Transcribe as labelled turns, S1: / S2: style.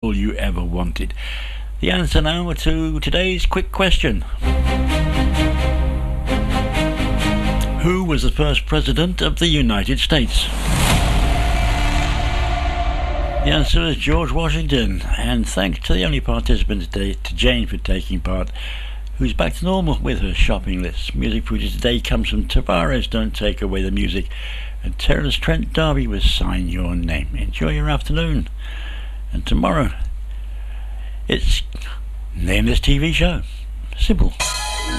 S1: all you ever wanted. The answer now to today's quick question. Who was the first president of the United States? The answer is George Washington, and thanks to the only participant today, to Jane, for taking part, who's back to normal with her shopping list. Music for you today comes from Tavares, Don't Take Away the Music, and Terence Trent D'Arby with Sign Your Name. Enjoy your afternoon. And tomorrow, it's Name This TV Show. Simple.